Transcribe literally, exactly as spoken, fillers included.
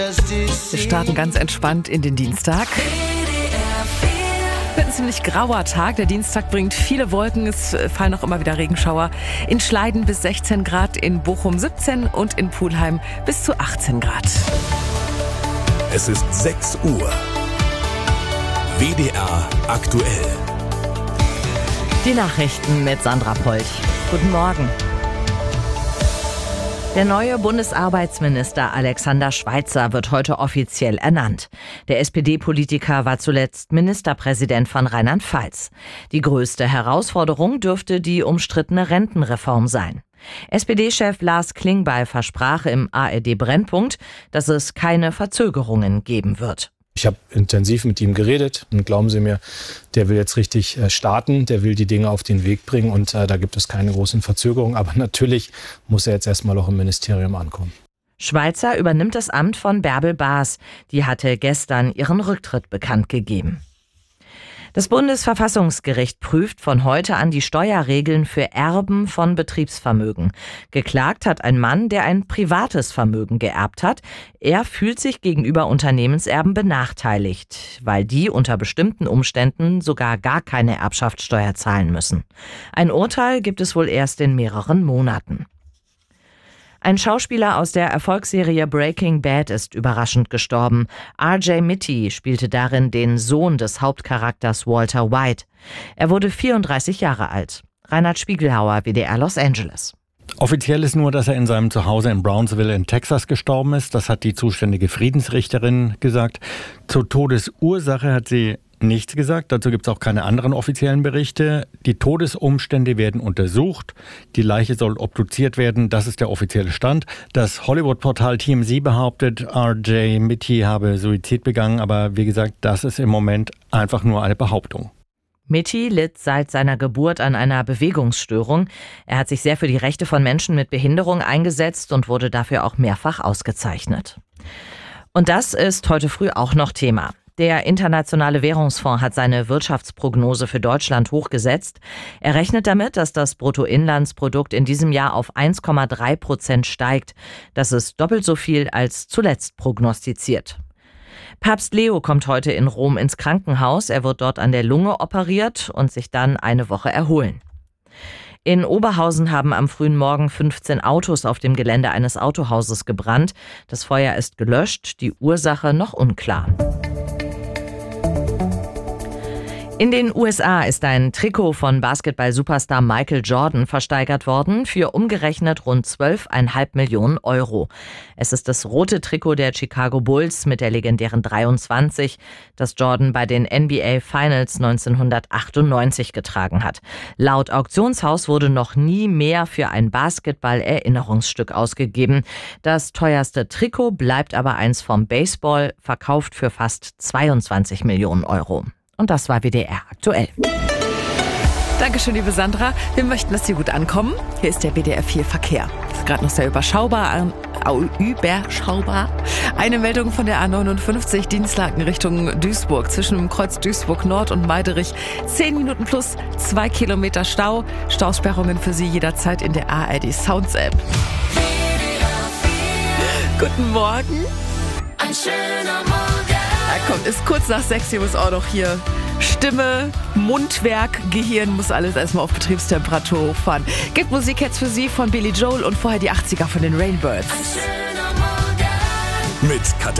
Wir starten ganz entspannt in den Dienstag. Wird ein ziemlich grauer Tag. Der Dienstag bringt viele Wolken. Es fallen auch immer wieder Regenschauer. In Schleiden bis sechzehn Grad, in Bochum siebzehn und in Pulheim bis zu achtzehn Grad. Es ist sechs Uhr. W D R aktuell. Die Nachrichten mit Sandra Polch. Guten Morgen. Der neue Bundesarbeitsminister Alexander Schweitzer wird heute offiziell ernannt. Der S P D-Politiker war zuletzt Ministerpräsident von Rheinland-Pfalz. Die größte Herausforderung dürfte die umstrittene Rentenreform sein. S P D-Chef Lars Klingbeil versprach im A R D-Brennpunkt, dass es keine Verzögerungen geben wird. Ich habe intensiv mit ihm geredet und glauben Sie mir, der will jetzt richtig äh, starten, der will die Dinge auf den Weg bringen und äh, da gibt es keine großen Verzögerungen. Aber natürlich muss er jetzt erstmal auch im Ministerium ankommen. Schweitzer übernimmt das Amt von Bärbel Baas. Die hatte gestern ihren Rücktritt bekannt gegeben. Das Bundesverfassungsgericht prüft von heute an die Steuerregeln für Erben von Betriebsvermögen. Geklagt hat ein Mann, der ein privates Vermögen geerbt hat. Er fühlt sich gegenüber Unternehmenserben benachteiligt, weil die unter bestimmten Umständen sogar gar keine Erbschaftssteuer zahlen müssen. Ein Urteil gibt es wohl erst in mehreren Monaten. Ein Schauspieler aus der Erfolgsserie Breaking Bad ist überraschend gestorben. R J Mitte spielte darin den Sohn des Hauptcharakters Walter White. Er wurde vierunddreißig Jahre alt. Reinhard Spiegelhauer, W D R Los Angeles. Offiziell ist nur, dass er in seinem Zuhause in Brownsville in Texas gestorben ist. Das hat die zuständige Friedensrichterin gesagt. Zur Todesursache hat sie nichts gesagt. Dazu gibt es auch keine anderen offiziellen Berichte. Die Todesumstände werden untersucht. Die Leiche soll obduziert werden. Das ist der offizielle Stand. Das Hollywood-Portal T M Z behauptet, R J Mitte habe Suizid begangen. Aber wie gesagt, das ist im Moment einfach nur eine Behauptung. Mitte litt seit seiner Geburt an einer Bewegungsstörung. Er hat sich sehr für die Rechte von Menschen mit Behinderung eingesetzt und wurde dafür auch mehrfach ausgezeichnet. Und das ist heute früh auch noch Thema. Der Internationale Währungsfonds hat seine Wirtschaftsprognose für Deutschland hochgesetzt. Er rechnet damit, dass das Bruttoinlandsprodukt in diesem Jahr auf eins Komma drei Prozent steigt. Das ist doppelt so viel als zuletzt prognostiziert. Papst Leo kommt heute in Rom ins Krankenhaus. Er wird dort an der Lunge operiert und sich dann eine Woche erholen. In Oberhausen haben am frühen Morgen fünfzehn Autos auf dem Gelände eines Autohauses gebrannt. Das Feuer ist gelöscht, die Ursache noch unklar. In den U S A ist ein Trikot von Basketball-Superstar Michael Jordan versteigert worden für umgerechnet rund zwölf Komma fünf Millionen Euro. Es ist das rote Trikot der Chicago Bulls mit der legendären dreiundzwanzig, das Jordan bei den N B A Finals neunzehnhundertachtundneunzig getragen hat. Laut Auktionshaus wurde noch nie mehr für ein Basketball-Erinnerungsstück ausgegeben. Das teuerste Trikot bleibt aber eins vom Baseball, verkauft für fast zweiundzwanzig Millionen Euro. Und das war W D R aktuell. Dankeschön, liebe Sandra. Wir möchten, dass Sie gut ankommen. Hier ist der W D R vier Verkehr. Das ist gerade noch sehr überschaubar. Überschaubar. Eine Meldung von der A neunundfünfzig Dienstlaken Richtung Duisburg. Zwischen dem Kreuz Duisburg Nord und Meiderich. Zehn Minuten plus zwei Kilometer Stau. Stausperrungen für Sie jederzeit in der A R D Sounds App. Guten Morgen. Ein schöner Morgen. Ja, kommt, ist kurz nach sechs, hier muss auch noch hier Stimme, Mundwerk, Gehirn muss alles erstmal auf Betriebstemperatur hochfahren. Gibt Musik jetzt für Sie von Billy Joel und vorher die achtziger von den Rainbirds. Ein schöner Morgen. Mit Katharina